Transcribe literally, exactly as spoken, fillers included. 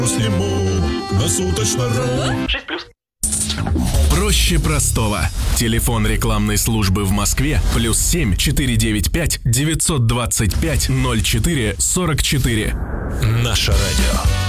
Сниму на суточно. шесть плюс. Проще простого. Телефон рекламной службы в Москве плюс семь четыре девять пять девятьсот двадцать пять ноль четыре сорок четыре. Наше радио.